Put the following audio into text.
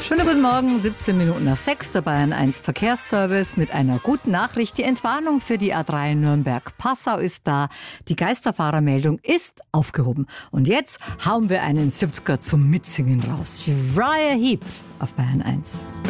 Schönen guten Morgen, 17 Minuten nach 6, der Bayern 1 Verkehrsservice mit einer guten Nachricht. Die Entwarnung für die A3 Nürnberg-Passau ist da. Die Geisterfahrermeldung ist aufgehoben. Und jetzt hauen wir einen 70er zum Mitsingen raus. Uriah Heep auf Bayern 1.